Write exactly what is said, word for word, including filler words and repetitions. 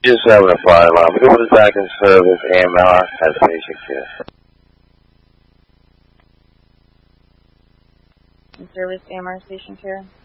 Just having a fire alarm. It was back in service. A M R has patient care. In service, A M R station care.